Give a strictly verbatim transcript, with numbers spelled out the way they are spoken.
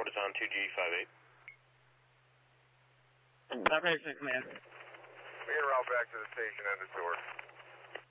report is on two G five eight. Operation Command. We can route back to the station, end of tour.